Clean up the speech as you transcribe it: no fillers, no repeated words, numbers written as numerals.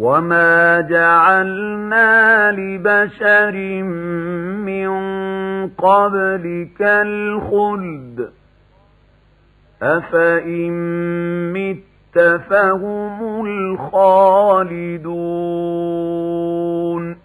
وما جعلنا لبشر من قبلك الخلد أفإن مت فهم الخالدون